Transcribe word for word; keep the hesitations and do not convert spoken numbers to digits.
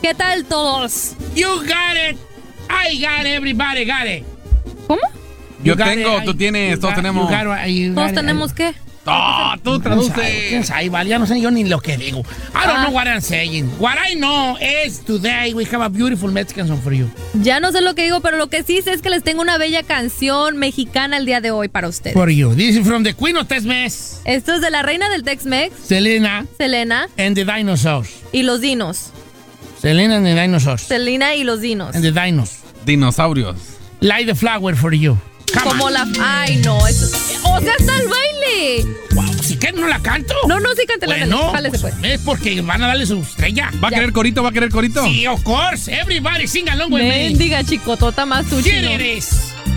¿Qué tal todos? You got it. I got it. Everybody got it. ¿Cómo? Yo tengo, it. Tú tienes, todos got, tenemos. You got it, you got ¿Todos it, tenemos I... qué? Oh, tú traduces. ¿Quién sabe? Vale, ya no sé yo ni lo que digo. I don't ah. know what I'm saying. What I know is today we have a beautiful Mexican song for you. Ya no sé lo que digo, pero lo que sí sé es que les tengo una bella canción mexicana el día de hoy para ustedes. For you. This is from the Queen of Tex-Mex. Esto es de la reina del Tex-Mex. Selena. Selena. And the Dinosaurs. Y los dinos. Selena and the Dinosaurs. Selena y los dinos. And the dinos. Dinosaurios. Light the flower for you. Come Como on. la... Ay, no. Eso... O sea, hasta el baile. Wow, ¿si quieres no la canto? No, no, sí cántela. Bueno, Jálese, pues, pues. es porque van a darle su estrella. ¿Va a ya. querer corito? ¿Va a querer corito? Sí, of course. Everybody sing along with me. Mendiga chicotota más tu chino. Here it is.